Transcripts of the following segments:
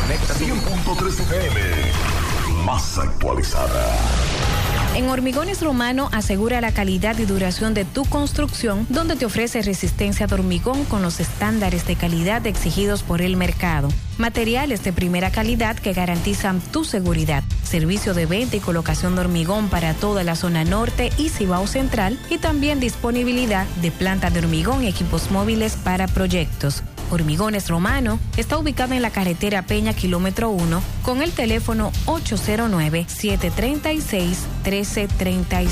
Conecta 100.3 FM. Más actualizada. En Hormigones Romano asegura la calidad y duración de tu construcción, donde te ofrece resistencia de hormigón con los estándares de calidad exigidos por el mercado. Materiales de primera calidad que garantizan tu seguridad. Servicio de venta y colocación de hormigón para toda la zona norte y Cibao Central, y también disponibilidad de planta de hormigón y equipos móviles para proyectos. Hormigones Romano está ubicado en la carretera Peña, kilómetro 1, con el teléfono 809-736-1335.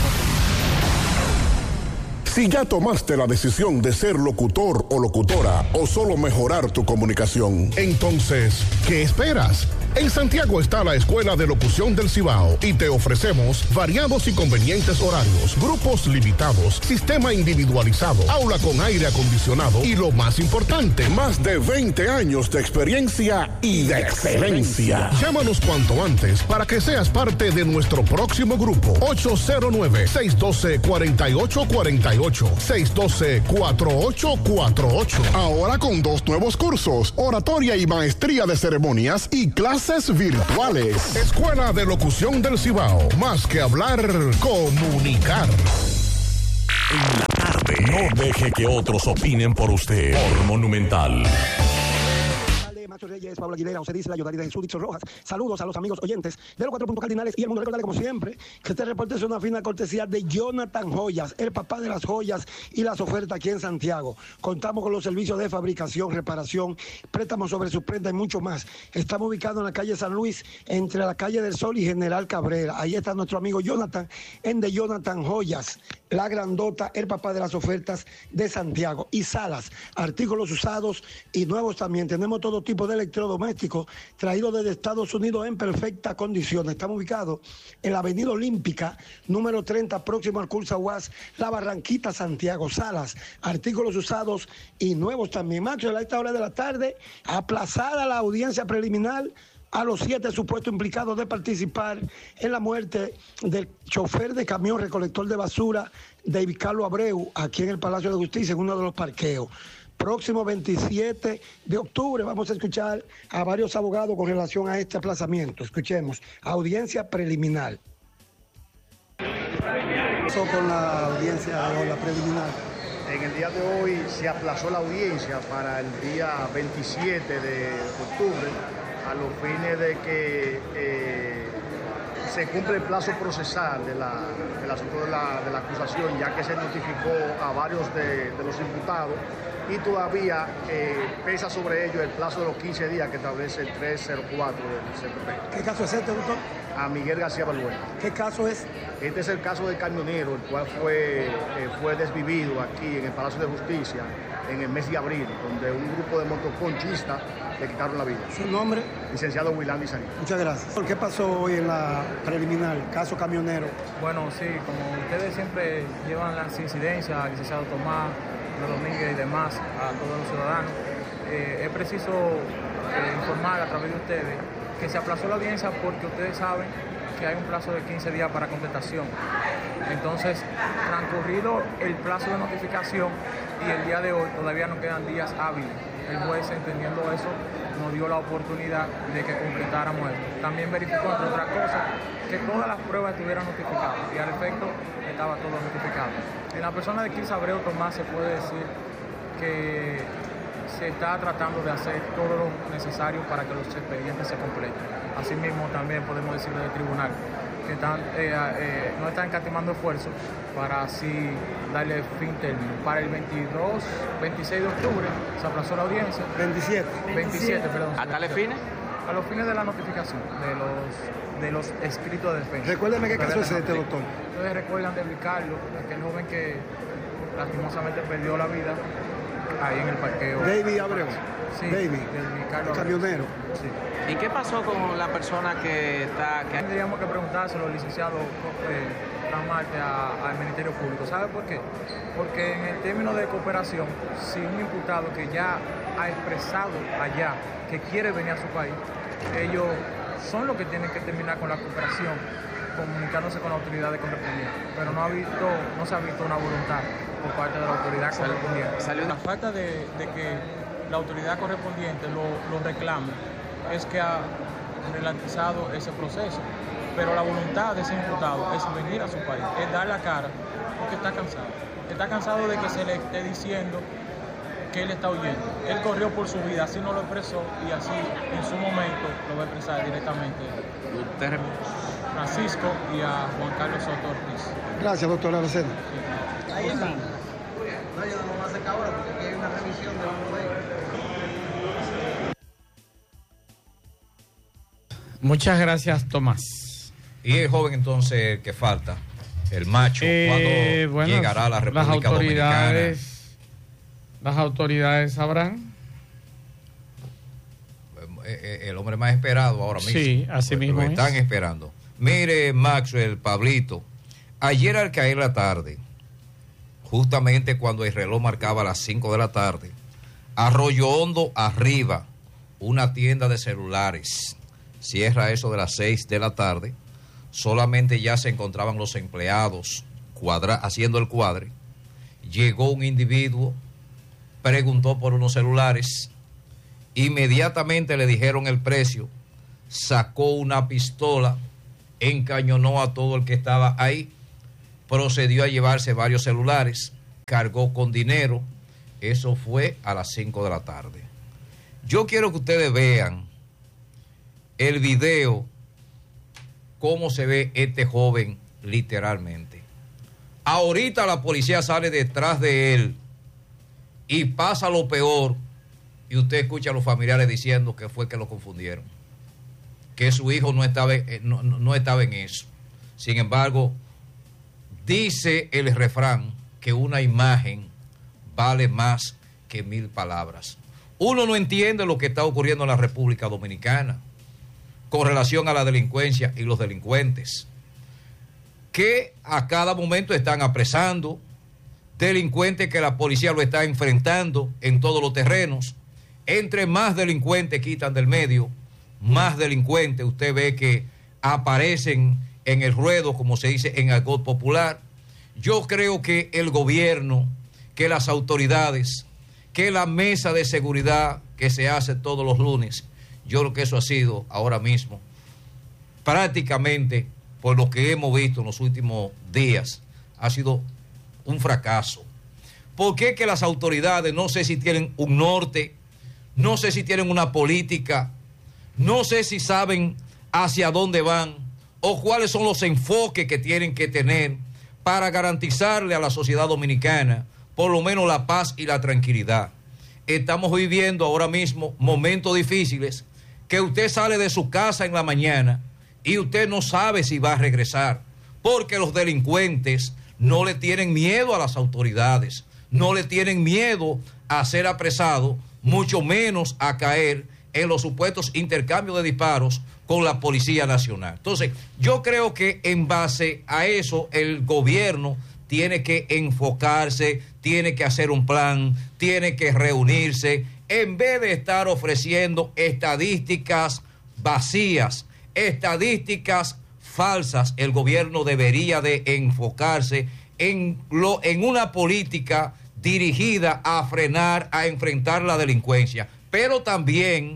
Si ya tomaste la decisión de ser locutor o locutora o solo mejorar tu comunicación, entonces, ¿qué esperas? En Santiago está la Escuela de Locución del Cibao y te ofrecemos variados y convenientes horarios, grupos limitados, sistema individualizado, aula con aire acondicionado y lo más importante, más de 20 años de experiencia y de excelencia. Llámanos cuanto antes para que seas parte de nuestro próximo grupo. 809-612-4848, 612-4848. Ahora con 2 nuevos cursos, oratoria y maestría de ceremonias y clases virtuales. Escuela de Locución del Cibao. Más que hablar, comunicar. En la tarde. No deje que otros opinen por usted. Por Monumental. Macho Reyes, Pablo Aguilera, José Dice, la Yodari de Jesús, Dixon Rojas. Saludos a los amigos oyentes de los 4 puntos cardinales y el mundo. Recordarle como siempre que este reporte es una fina cortesía de Jonathan Joyas, el papá de las joyas y las ofertas aquí en Santiago. Contamos con los servicios de fabricación, reparación, préstamos sobre sus prendas y mucho más. Estamos ubicados en la calle San Luis, entre la calle del Sol y General Cabrera. Ahí está nuestro amigo Jonathan, en de Jonathan Joyas, la grandota, el papá de las ofertas de Santiago. Y Salas, artículos usados y nuevos también. Tenemos todo tipo de electrodomésticos traídos desde Estados Unidos en perfectas condiciones. Estamos ubicados en la Avenida Olímpica, número 30, próximo al Cursa UAS, La Barranquita, Santiago. Salas, artículos usados y nuevos también. Macho, a esta hora de la tarde, aplazada la audiencia preliminar a los 7 supuestos implicados de participar en la muerte del chofer de camión recolector de basura, David Carlos Abreu, aquí en el Palacio de Justicia, en uno de los parqueos. Próximo 27 de octubre vamos a escuchar a varios abogados con relación a este aplazamiento. Escuchemos, audiencia preliminar. ¿Qué pasó con la audiencia o la preliminar? En el día de hoy se aplazó la audiencia para el día 27 de octubre, a los fines de que se cumple el plazo procesal del asunto de la acusación, ya que se notificó a varios de los imputados y todavía pesa sobre ellos el plazo de los 15 días que establece el 304 del CPP. ¿Qué caso es este, doctor? A Miguel García Balbuena. ¿Qué caso es? Este es el caso del camionero, el cual fue desvivido aquí en el Palacio de Justicia en el mes de abril, donde un grupo de motoconchistas le quitaron la vida. ¿Su nombre? Licenciado Wilandi Saní. Muchas gracias. ¿Qué pasó hoy en la preliminar, caso camionero? Bueno, sí, como ustedes siempre llevan las incidencias al licenciado Tomás, Domínguez y demás, a todos los ciudadanos, es preciso informar a través de ustedes que se aplazó la audiencia porque ustedes saben que hay un plazo de 15 días para contestación. Entonces, transcurrido el plazo de notificación y el día de hoy todavía no quedan días hábiles. El juez, entendiendo eso, nos dio la oportunidad de que completáramos esto. También verificó, entre otras cosas, que todas las pruebas estuvieran notificadas y al efecto estaba todo notificado. En la persona de Kis Abreu Tomás se puede decir que se está tratando de hacer todo lo necesario para que los expedientes se completen. Asimismo, también podemos decirle del tribunal que no están escatimando esfuerzos para así darle fin término. Para el 26 de octubre se aplazó la audiencia. 27, perdón. ¿A tales fines? A los fines de la notificación de los escritos de defensa. Recuérdeme qué caso es este, doctor. Ustedes recuerdan de Ricardo, aquel joven que lastimosamente perdió la vida ahí en el parqueo. David Abreu. Sí, David, el camionero. Sí. ¿Y qué pasó con la persona que está...? Tendríamos que preguntárselo al licenciado Marte al Ministerio Público. ¿Sabe por qué? Porque en el término de cooperación, si un imputado que ya ha expresado allá que quiere venir a su país, ellos son los que tienen que terminar con la cooperación, comunicándose con la autoridad correspondiente. Pero no se ha visto una voluntad por parte de la autoridad correspondiente. La falta de que la autoridad correspondiente lo reclame es que ha ralentizado ese proceso. Pero la voluntad de ese imputado es venir a su país, es dar la cara, porque está cansado. Está cansado de que se le esté diciendo que él está huyendo. Él corrió por su vida, así no lo expresó y así en su momento lo va a expresar directamente a Francisco y a Juan Carlos Soto Ortiz. Gracias, doctor Aracena. Ahí está. No, yo no lo voy a sacar ahora porque aquí hay una revisión de vamos de... Muchas gracias, Tomás. Y el joven entonces que falta, el macho, ¿cuándo llegará a la República Dominicana? Las autoridades sabrán. El hombre más esperado ahora mismo. Sí, así mismo lo están esperando. Mire, Maxwell, Pablito, ayer al caer la tarde, justamente cuando el reloj marcaba las 5 de la tarde, Arroyo Hondo arriba, una tienda de celulares, cierra eso de las 6 de la tarde, solamente ya se encontraban los empleados haciendo el cuadre. Llegó un individuo, preguntó por unos celulares, inmediatamente le dijeron el precio, sacó una pistola, encañonó a todo el que estaba ahí, procedió a llevarse varios celulares, cargó con dinero. Eso fue a las 5 de la tarde. Yo quiero que ustedes vean el video, cómo se ve este joven literalmente. Ahorita la policía sale detrás de él y pasa lo peor, y usted escucha a los familiares diciendo que fue que lo confundieron, que su hijo no estaba en eso. Sin embargo, dice el refrán que una imagen vale más que 1000 palabras. Uno no entiende lo que está ocurriendo en la República Dominicana con relación a la delincuencia y los delincuentes, que a cada momento están apresando delincuentes, que la policía lo está enfrentando en todos los terrenos. Entre más delincuentes quitan del medio, más delincuentes usted ve que aparecen en el ruedo, como se dice en argot popular. Yo creo que el gobierno, que las autoridades, que la mesa de seguridad que se hace todos los lunes, yo creo que eso ha sido ahora mismo, prácticamente por lo que hemos visto en los últimos días, ha sido un fracaso. ¿Por qué que las autoridades, no sé si tienen un norte, no sé si tienen una política, no sé si saben hacia dónde van o cuáles son los enfoques que tienen que tener para garantizarle a la sociedad dominicana por lo menos la paz y la tranquilidad? Estamos viviendo ahora mismo momentos difíciles, que usted sale de su casa en la mañana y usted no sabe si va a regresar, porque los delincuentes no le tienen miedo a las autoridades, no le tienen miedo a ser apresado, mucho menos a caer en los supuestos intercambios de disparos con la Policía Nacional. Entonces, yo creo que en base a eso el gobierno tiene que enfocarse, tiene que hacer un plan, tiene que reunirse, en vez de estar ofreciendo estadísticas vacías, estadísticas falsas. El gobierno debería de enfocarse en una política dirigida a frenar, a enfrentar la delincuencia, pero también,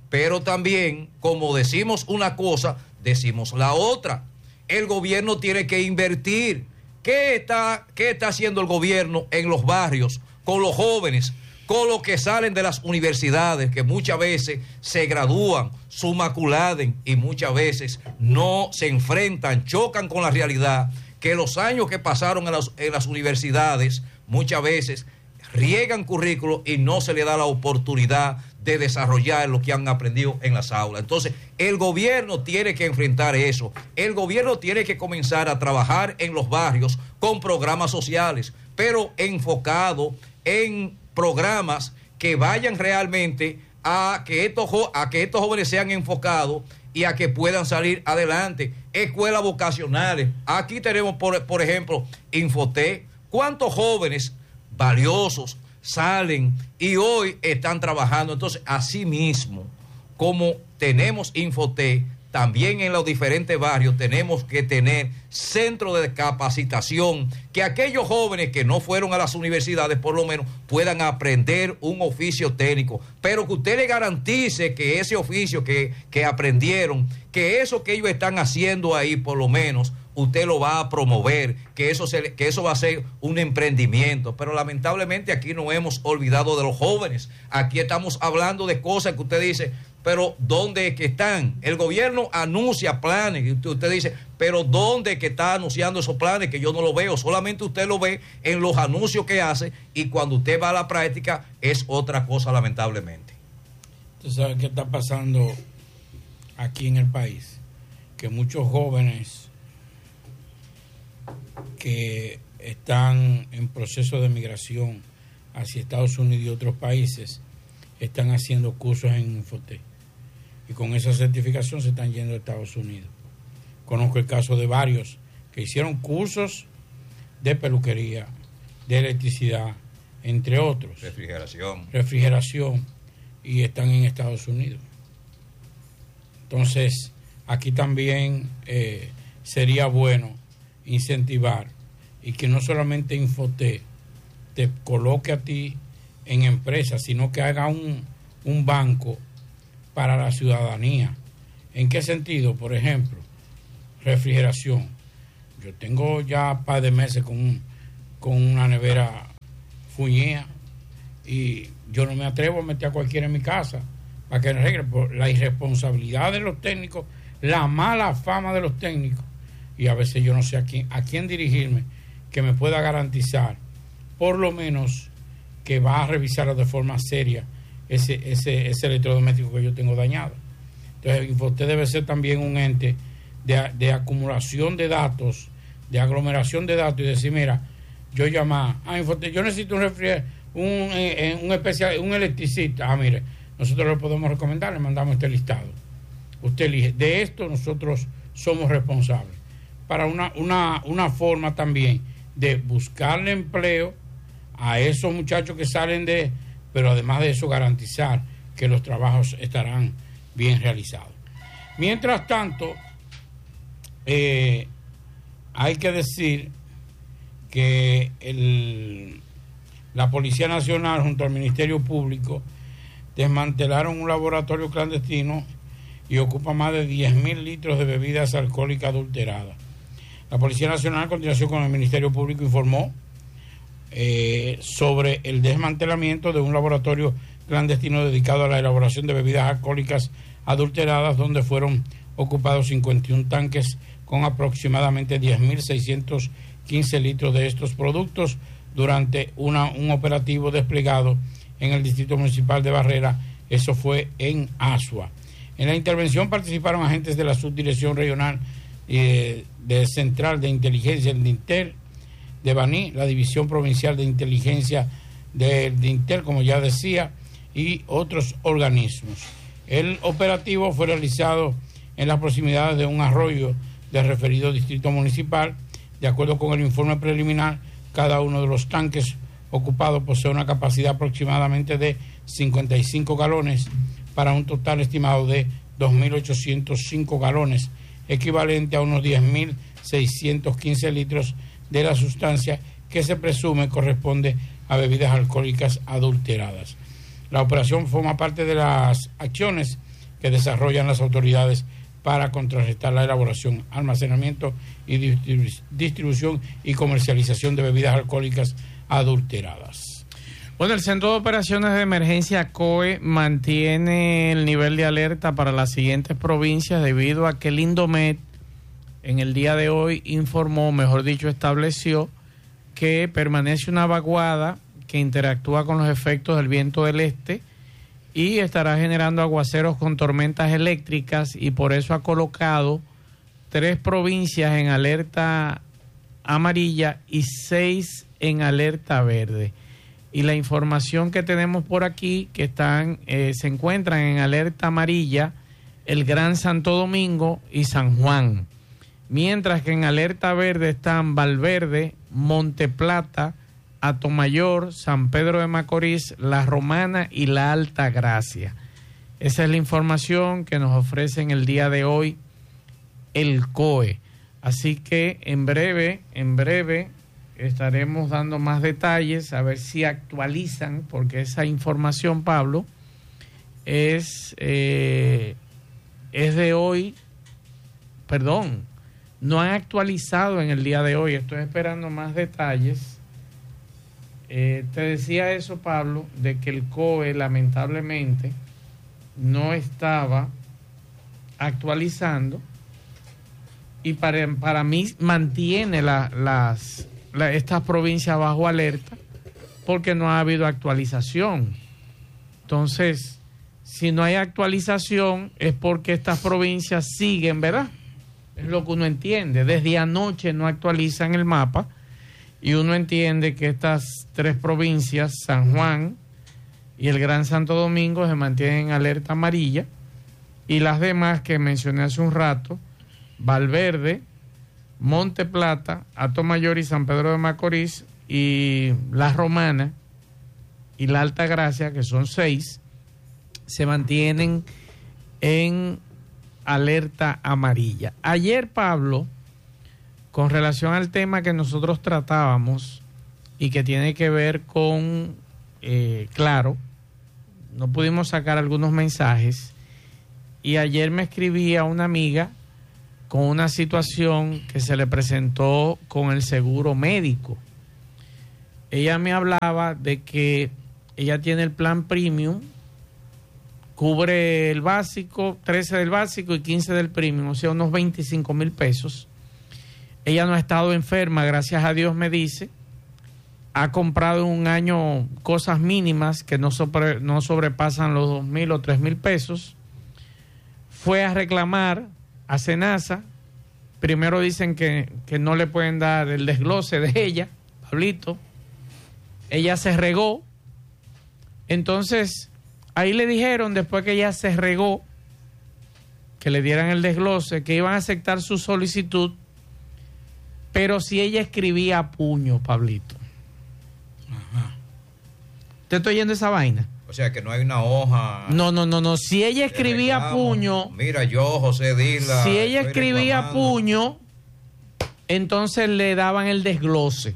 como decimos una cosa, decimos la otra. El gobierno tiene que invertir. ¿Qué está haciendo el gobierno en los barrios, con los jóvenes, con los que salen de las universidades, que muchas veces se gradúan, summa cum laude, y muchas veces no se enfrentan, chocan con la realidad, que los años que pasaron en las universidades muchas veces riegan currículos y no se le da la oportunidad de desarrollar lo que han aprendido en las aulas? Entonces, el gobierno tiene que enfrentar eso. El gobierno tiene que comenzar a trabajar en los barrios con programas sociales, pero enfocado en programas que vayan realmente a que estos jóvenes sean enfocados y a que puedan salir adelante. Escuelas vocacionales. Aquí tenemos, por ejemplo, Infotec. ¿Cuántos jóvenes valiosos salen y hoy están trabajando? Entonces, así mismo como tenemos Infotec, también en los diferentes barrios tenemos que tener centros de capacitación, que aquellos jóvenes que no fueron a las universidades por lo menos puedan aprender un oficio técnico, pero que usted le garantice que ese oficio que aprendieron, que eso que ellos están haciendo ahí por lo menos usted lo va a promover, que eso va a ser un emprendimiento. Pero lamentablemente aquí nos hemos olvidado de los jóvenes. Aquí estamos hablando de cosas que usted dice, pero ¿dónde es que están? El gobierno anuncia planes y usted dice, pero ¿dónde es que está anunciando esos planes? Que yo no lo veo, solamente usted lo ve en los anuncios que hace, y cuando usted va a la práctica es otra cosa, lamentablemente. ¿Usted sabe qué está pasando aquí en el país? Que muchos jóvenes que están en proceso de migración hacia Estados Unidos y otros países están haciendo cursos en Infotec, y con esa certificación se están yendo a Estados Unidos. Conozco el caso de varios que hicieron cursos de peluquería, de electricidad, entre otros, refrigeración, y están en Estados Unidos. Entonces aquí también sería bueno incentivar, y que no solamente Infotec te coloque a ti en empresas, sino que haga un banco para la ciudadanía. ¿En qué sentido? Por ejemplo, refrigeración. Yo tengo ya un par de meses con una nevera fuñía, y yo no me atrevo a meter a cualquiera en mi casa para que arregle, por la irresponsabilidad de los técnicos, la mala fama de los técnicos, y a veces yo no sé a quién dirigirme que me pueda garantizar por lo menos que va a revisar de forma seria ese electrodoméstico que yo tengo dañado. Entonces Infotec debe ser también un ente de acumulación de datos, de aglomeración de datos, y decir, mira, yo llamo a Infotec, yo necesito un electricista. Mire, nosotros le podemos recomendar, le mandamos este listado, usted elige, de esto nosotros somos responsables, para una forma también de buscarle empleo a esos muchachos que salen pero además de eso garantizar que los trabajos estarán bien realizados. Mientras tanto, hay que decir que la Policía Nacional junto al Ministerio Público desmantelaron un laboratorio clandestino y ocupa más de 10.000 litros de bebidas alcohólicas adulteradas. La Policía Nacional, a continuación con el Ministerio Público, informó sobre el desmantelamiento de un laboratorio clandestino dedicado a la elaboración de bebidas alcohólicas adulteradas, donde fueron ocupados 51 tanques con aproximadamente 10.615 litros de estos productos durante un operativo desplegado en el Distrito Municipal de Barrera. Eso fue en Asua. En la intervención participaron agentes de la Subdirección Regional de Central de Inteligencia del DINTEL, de Baní, la División Provincial de Inteligencia del DINTEL, como ya decía, y otros organismos. El operativo fue realizado en las proximidades de un arroyo del referido distrito municipal. De acuerdo con el informe preliminar, cada uno de los tanques ocupados posee una capacidad aproximadamente de 55 galones para un total estimado de 2.805 galones, equivalente a unos 10.615 litros de la sustancia que se presume corresponde a bebidas alcohólicas adulteradas. La operación forma parte de las acciones que desarrollan las autoridades para contrarrestar la elaboración, almacenamiento y distribución y comercialización de bebidas alcohólicas adulteradas. Bueno, el Centro de Operaciones de Emergencia COE mantiene el nivel de alerta para las siguientes provincias debido a que el Indomet en el día de hoy informó, mejor dicho, estableció que permanece una vaguada que interactúa con los efectos del viento del este y estará generando aguaceros con tormentas eléctricas, y por eso ha colocado 3 provincias en alerta amarilla y 6 en alerta verde. Y la información que tenemos por aquí, que se encuentran en alerta amarilla el Gran Santo Domingo y San Juan, mientras que en alerta verde están Valverde, Monte Plata, Atomayor, San Pedro de Macorís, La Romana y La Alta Gracia. Esa es la información que nos ofrece en el día de hoy el COE. Así que en breve estaremos dando más detalles, a ver si actualizan, porque esa información, Pablo, es de hoy, no han actualizado en el día de hoy, estoy esperando más detalles. Te decía eso, Pablo, de que el COE lamentablemente no estaba actualizando y para mí mantiene estas provincias bajo alerta porque no ha habido actualización. Entonces, si no hay actualización es porque estas provincias siguen, ¿verdad? Es lo que uno entiende. Desde anoche no actualizan el mapa y uno entiende que estas 3 provincias, San Juan y el Gran Santo Domingo, se mantienen en alerta amarilla, y las demás que mencioné hace un rato, Valverde, Monte Plata, Atomayor y San Pedro de Macorís, y La Romana y La Altagracia, que son 6, se mantienen en alerta amarilla. Ayer, Pablo, con relación al tema que nosotros tratábamos y que tiene que ver con, claro, no pudimos sacar algunos mensajes, y ayer me escribía una amiga con una situación que se le presentó con el seguro médico. Ella me hablaba de que ella tiene el plan premium, cubre el básico, 13 del básico y 15 del premium, o sea, unos 25,000 pesos. Ella no ha estado enferma, gracias a Dios, me dice. Ha comprado en un año cosas mínimas que no sobrepasan los 2,000 o 3,000 pesos. Fue a reclamar a Senasa. Primero dicen que no le pueden dar el desglose de ella, Pablito. Ella se regó. Entonces, ahí le dijeron, después que ella se regó, que le dieran el desglose, que iban a aceptar su solicitud, pero si ella escribía a puño, Pablito. Ajá. ¿Te estoy oyendo esa vaina? O sea, que no hay una hoja. No. Si ella escribía a puño. Mira, yo, José Dila. Si ella escribía a puño, entonces le daban el desglose.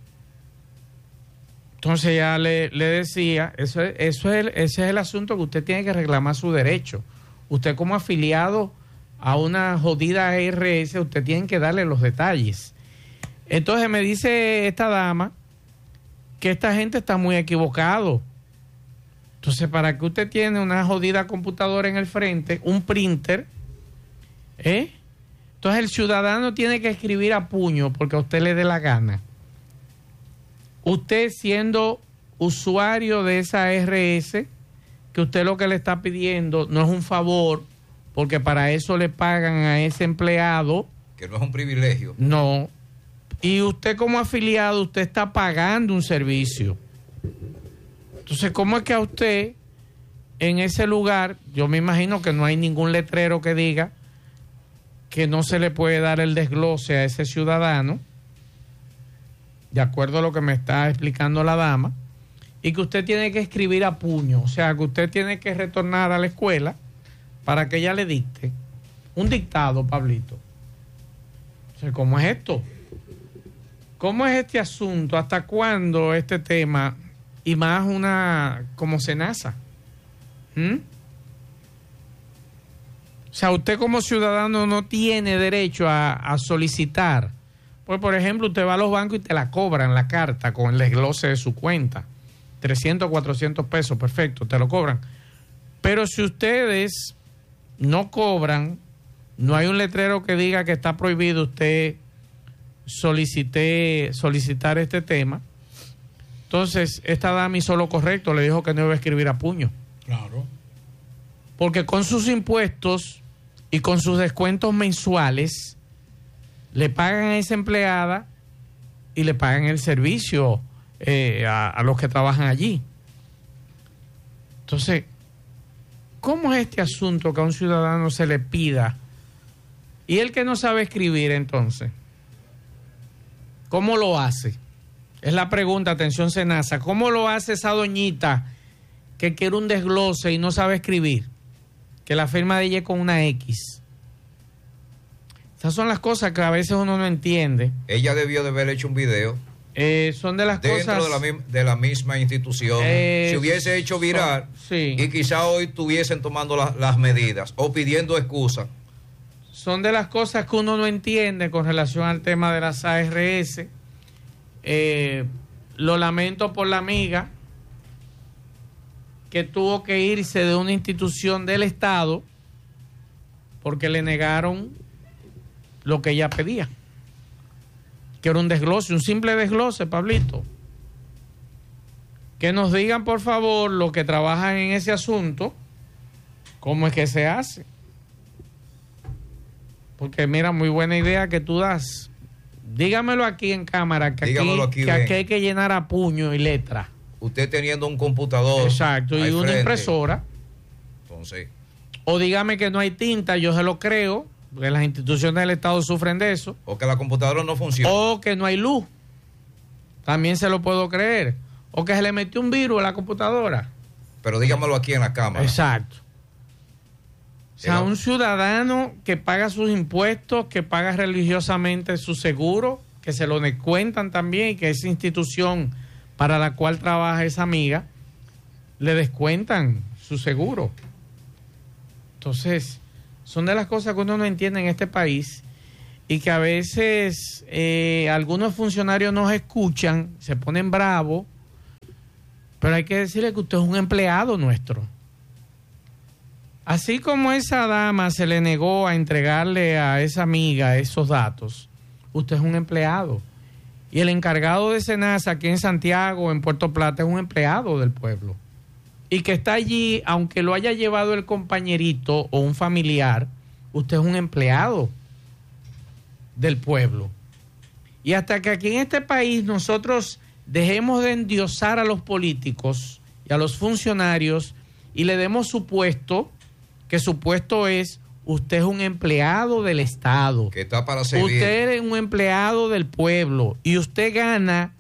Entonces ya le decía, ese es el asunto, que usted tiene que reclamar su derecho. Usted, como afiliado a una jodida ARS, usted tiene que darle los detalles. Entonces me dice esta dama que esta gente está muy equivocado. Entonces, ¿para qué usted tiene una jodida computadora en el frente, un printer? Entonces el ciudadano tiene que escribir a puño porque a usted le dé la gana. Usted, siendo usuario de esa ARS, que usted lo que le está pidiendo no es un favor, porque para eso le pagan a ese empleado. Que no es un privilegio. No. Y usted, como afiliado, usted está pagando un servicio. Entonces, ¿cómo es que a usted, en ese lugar, yo me imagino que no hay ningún letrero que diga que no se le puede dar el desglose a ese ciudadano, de acuerdo a lo que me está explicando la dama, y que usted tiene que escribir a puño, o sea, que usted tiene que retornar a la escuela para que ella le dicte un dictado, Pablito? O sea, ¿cómo es esto? ¿Cómo es este asunto? ¿Hasta cuándo este tema? Y más una como Senasa. O sea, usted como ciudadano no tiene derecho a solicitar. Pues, por ejemplo, usted va a los bancos y te la cobran la carta con el desglose de su cuenta. 300, 400 pesos, perfecto, te lo cobran. Pero si ustedes no cobran, no hay un letrero que diga que está prohibido usted solicitar este tema. Entonces, esta dama hizo lo correcto, le dijo que no iba a escribir a puño. Claro. Porque con sus impuestos y con sus descuentos mensuales, le pagan a esa empleada y le pagan el servicio a los que trabajan allí. Entonces, ¿cómo es este asunto que a un ciudadano se le pida? Y el que no sabe escribir, entonces, ¿cómo lo hace? Es la pregunta, atención Senasa. ¿Cómo lo hace esa doñita que quiere un desglose y no sabe escribir? que la firma de ella es con una X. Esas son las cosas que a veces uno no entiende. Ella debió de haber hecho un video. Son de las dentro cosas... de la misma institución. Si hubiese hecho viral, sí. Y quizá hoy estuviesen tomando las medidas o pidiendo excusas. Son de las cosas que uno no entiende con relación al tema de las ARS. Lo lamento por la amiga que tuvo que irse de una institución del Estado porque le negaron lo que ella pedía, que era un desglose, un simple desglose, Pablito. Que nos digan, por favor, los que trabajan en ese asunto, cómo es que se hace. Porque mira, muy buena idea que tú das. Dígamelo aquí en cámara, que aquí hay que llenar a puño y letra. Usted teniendo un computador. Exacto, y una impresora. Entonces. O dígame que no hay tinta, yo se lo creo, porque las instituciones del Estado sufren de eso. O que la computadora no funciona. O que no hay luz. También se lo puedo creer. O que se le metió un virus a la computadora. Pero dígamelo aquí en la cámara. Exacto. O sea, un ciudadano que paga sus impuestos, que paga religiosamente su seguro, que se lo descuentan también y que esa institución para la cual trabaja esa amiga, le descuentan su seguro. Entonces, son de las cosas que uno no entiende en este país y que a veces algunos funcionarios nos escuchan, se ponen bravos, pero hay que decirle que usted es un empleado nuestro. Así como esa dama se le negó a entregarle a esa amiga esos datos, usted es un empleado. Y el encargado de SENASA aquí en Santiago, en Puerto Plata, es un empleado del pueblo. Y que está allí, aunque lo haya llevado el compañerito o un familiar, usted es un empleado del pueblo. Y hasta que aquí en este país nosotros dejemos de endiosar a los políticos y a los funcionarios y le demos su puesto, que su puesto es, usted es un empleado del Estado. Que está para servir. Usted es un empleado del pueblo y usted gana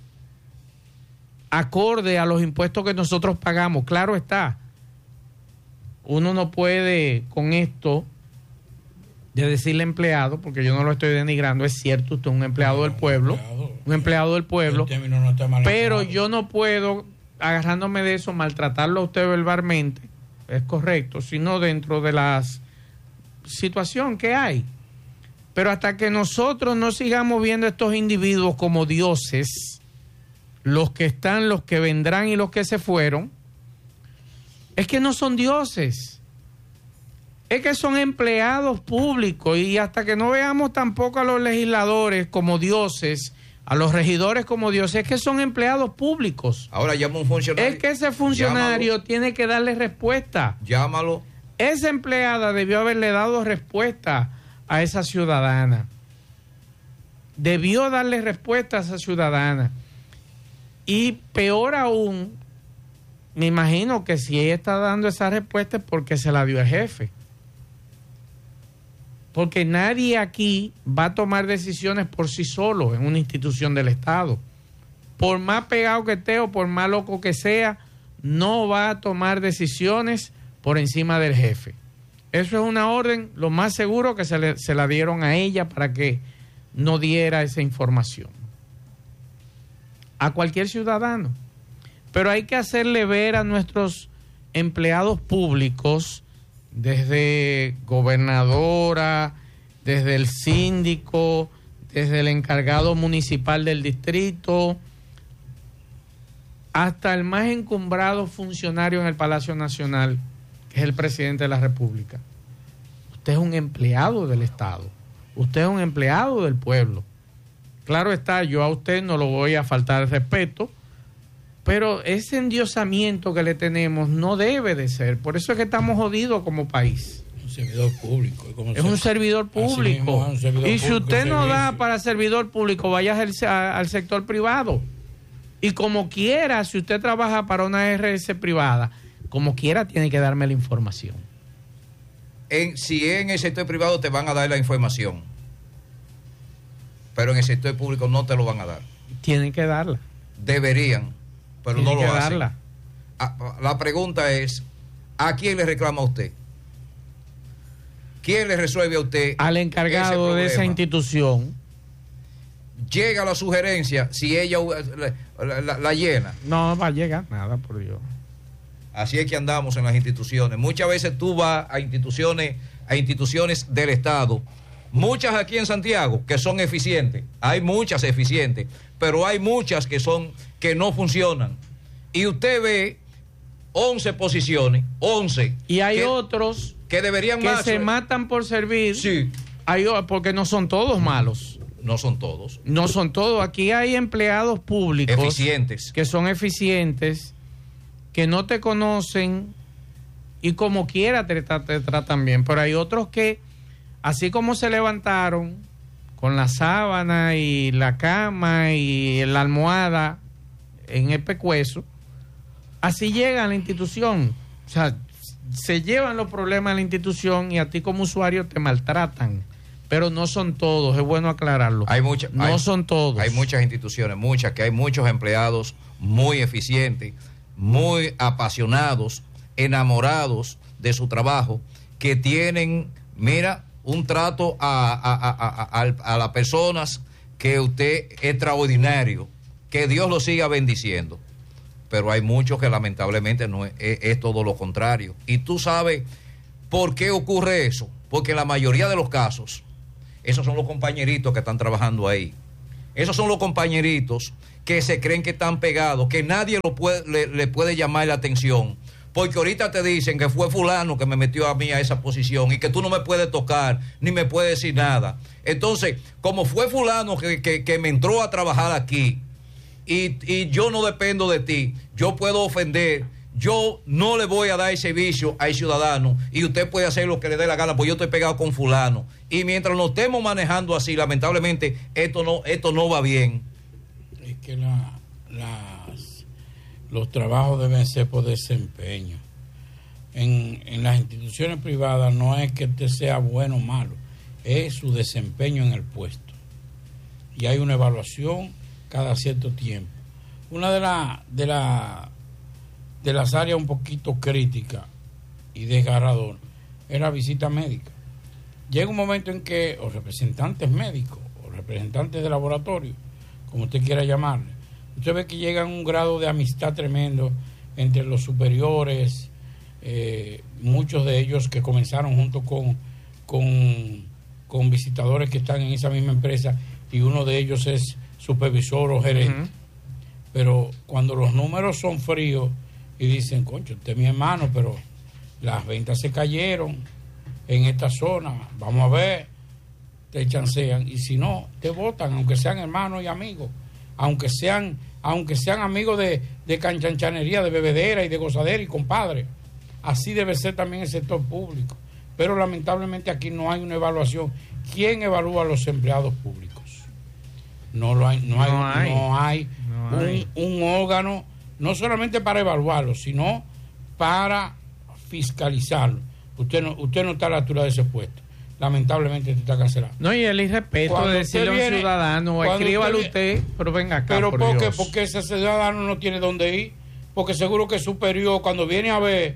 acorde a los impuestos que nosotros pagamos. Claro está. Uno no puede con esto de decirle empleado, porque yo no lo estoy denigrando, es cierto, usted es un empleado del pueblo, un empleado del pueblo, pero yo no puedo, agarrándome de eso, maltratarlo a usted verbalmente, es correcto, sino dentro de la situación que hay. Pero hasta que nosotros no sigamos viendo a estos individuos como dioses, los que están, los que vendrán y los que se fueron, es que no son dioses, es que son empleados públicos, y hasta que no veamos tampoco a los legisladores como dioses, a los regidores como dioses, es que son empleados públicos. Ahora llama un funcionario. Es que ese funcionario tiene que darle respuesta. Llámalo. Esa empleada debió haberle dado respuesta a esa ciudadana. Debió darle respuesta a esa ciudadana. Y peor aún, me imagino que si ella está dando esa respuesta es porque se la dio el jefe. Porque nadie aquí va a tomar decisiones por sí solo en una institución del Estado. Por más pegado que esté o por más loco que sea, no va a tomar decisiones por encima del jefe. Eso es una orden, lo más seguro que se la dieron a ella para que no diera esa información a cualquier ciudadano. Pero hay que hacerle ver a nuestros empleados públicos, desde gobernadora, desde el síndico, desde el encargado municipal del distrito, hasta el más encumbrado funcionario en el Palacio Nacional, que es el presidente de la República. Usted es un empleado del Estado, usted es un empleado del pueblo. Claro está, yo a usted no lo voy a faltar el respeto, pero ese endiosamiento que le tenemos no debe de ser. Por eso es que estamos jodidos como país. Un servidor público. Es un servidor público. Y si usted no da para servidor público, vaya al sector privado. Y como quiera, si usted trabaja para una RS privada, como quiera tiene que darme la información. Si en el sector privado te van a dar la información, pero en el sector público no te lo van a dar. Tienen que darla. Deberían, pero no lo hacen. Darla. La pregunta es, ¿a quién le reclama usted? ¿quién le resuelve a usted? Al encargado de esa institución. Llega la sugerencia, si ella la llena. No va a llegar nada, por Dios. Así es que andamos en las instituciones. Muchas veces tú vas a instituciones del Estado, muchas aquí en Santiago que son eficientes, hay muchas eficientes, pero hay muchas que no funcionan. Y usted ve 11 posiciones, 11. Y hay otros que deberían que se matan por servir. Sí. Porque no son todos malos. No son todos. No son todos. Aquí hay empleados públicos eficientes, que son eficientes, que no te conocen y como quiera te tratan bien. Pero hay otros que, así como se levantaron con la sábana y la cama y la almohada en el pecueso, así llegan a la institución. O sea, se llevan los problemas a la institución y a ti como usuario te maltratan. Pero no son todos, es bueno aclararlo. Son todos. Hay muchas instituciones, que hay muchos empleados muy eficientes, muy apasionados, enamorados de su trabajo, que tienen, un trato a las personas que usted es extraordinario, que Dios lo siga bendiciendo. Pero hay muchos que lamentablemente no es todo lo contrario. Y tú sabes por qué ocurre eso, porque en la mayoría de los casos, esos son los compañeritos que están trabajando ahí. Esos son los compañeritos que se creen que están pegados, que nadie le puede llamar la atención. Porque ahorita te dicen que fue fulano que me metió a mí a esa posición y que tú no me puedes tocar, ni me puedes decir nada. Entonces, como fue fulano que me entró a trabajar aquí y yo no dependo de ti, yo puedo ofender. Yo no le voy a dar el servicio al ciudadano y usted puede hacer lo que le dé la gana, pues yo estoy pegado con fulano. Y mientras nos estemos manejando así, lamentablemente, esto no va bien. Es que los trabajos deben ser por desempeño. En las instituciones privadas no es que usted sea bueno o malo, es su desempeño en el puesto. Y hay una evaluación cada cierto tiempo. Una de las áreas un poquito críticas y desgarradoras es la visita médica. Llega un momento en que los representantes médicos o representantes de laboratorio, como usted quiera llamarle, usted ve que llegan a un grado de amistad tremendo entre los superiores, muchos de ellos que comenzaron junto con visitadores que están en esa misma empresa y uno de ellos es supervisor o gerente. Uh-huh. Pero cuando los números son fríos y dicen, concho, usted es mi hermano, pero las ventas se cayeron en esta zona, vamos a ver, te chancean, y si no, te votan, aunque sean hermanos y amigos, aunque sean amigos de canchanchanería, de bebedera y de gozadera y compadre. Así debe ser también el sector público. Pero lamentablemente aquí no hay una evaluación. ¿Quién evalúa a los empleados públicos? No hay un órgano, no solamente para evaluarlo, sino para fiscalizarlo. Usted no está a la altura de ese puesto. Lamentablemente está cancelado. No, y el irrespeto de decirle a un ciudadano, escríbalo usted, pero venga acá. Pero porque ese ciudadano no tiene dónde ir, porque seguro que es superior, cuando viene a ver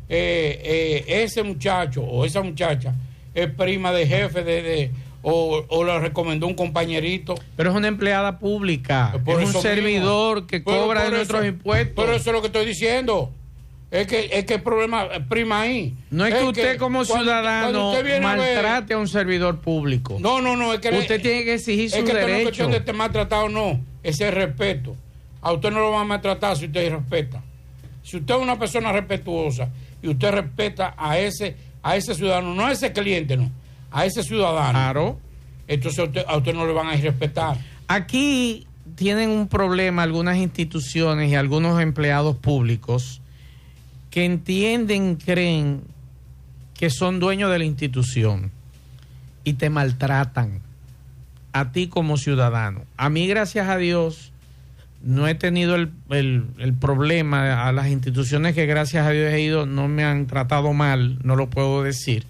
ese muchacho o esa muchacha es prima de jefe o le recomendó un compañerito. Pero es una empleada pública, es un servidor mismo que cobra de nuestros impuestos. Pero eso es lo que estoy diciendo. Es que el problema prima ahí. No es que usted como ciudadano maltrate a un servidor público. No, es que usted tiene que exigir su derecho. Es que no es cuestión de estar maltratado, no. Es el respeto. A usted no lo van a maltratar si usted respeta. Si usted es una persona respetuosa y usted respeta a ese ciudadano, no a ese cliente, no, a ese ciudadano. Claro. Entonces a usted no le van a irrespetar. Aquí tienen un problema algunas instituciones y algunos empleados públicos que creen que son dueños de la institución y te maltratan a ti como ciudadano. A mí, gracias a Dios, no he tenido el problema. A las instituciones que gracias a Dios he ido no me han tratado mal, no lo puedo decir.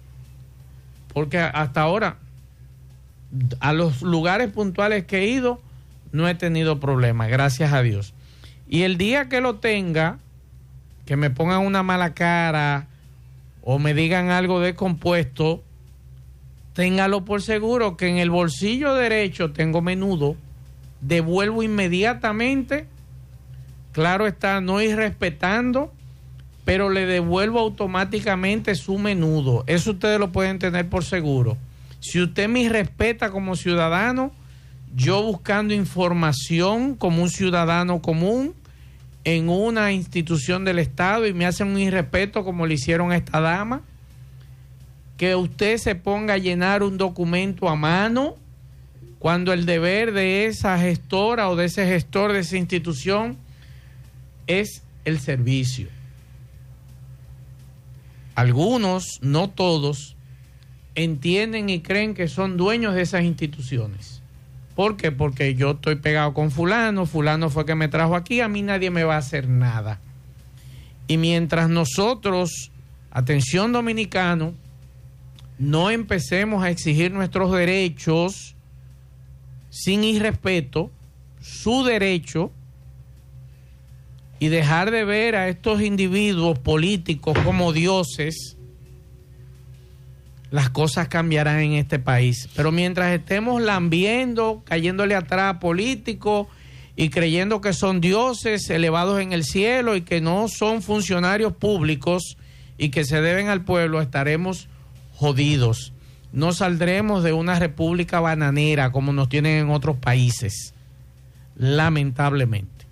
Porque hasta ahora, a los lugares puntuales que he ido, no he tenido problemas, gracias a Dios. Y el día que lo tenga, que me pongan una mala cara o me digan algo descompuesto, téngalo por seguro que en el bolsillo derecho tengo menudo, devuelvo inmediatamente, claro está, no irrespetando, pero le devuelvo automáticamente su menudo. Eso ustedes lo pueden tener por seguro. Si usted me irrespeta como ciudadano, yo buscando información como un ciudadano común en una institución del Estado y me hacen un irrespeto como le hicieron a esta dama, que usted se ponga a llenar un documento a mano cuando el deber de esa gestora o de ese gestor de esa institución es el servicio. Algunos, no todos, entienden y creen que son dueños de esas instituciones. ¿Por qué? Porque yo estoy pegado con fulano, fulano fue que me trajo aquí, a mí nadie me va a hacer nada. Y mientras nosotros, atención dominicano, no empecemos a exigir nuestros derechos sin irrespeto, su derecho, y dejar de ver a estos individuos políticos como dioses, las cosas cambiarán en este país. Pero mientras estemos lambiendo, cayéndole atrás a políticos y creyendo que son dioses elevados en el cielo y que no son funcionarios públicos y que se deben al pueblo, estaremos jodidos. No saldremos de una república bananera como nos tienen en otros países, lamentablemente.